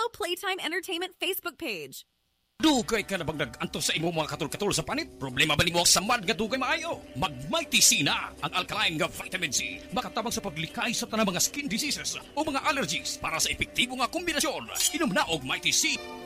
official Playtime Entertainment Facebook page. Dugay ka na bang nag-antos sa imo mga katul-katul sa panit? Problema ba nimo ang samad nga dugay maayo? Mag-Mighty C na ang alkaline nga vitamin C. Makatabang sa paglikay sa tanang mga skin diseases o mga allergies para sa epektibo nga kombinasyon. Inom na og Mighty C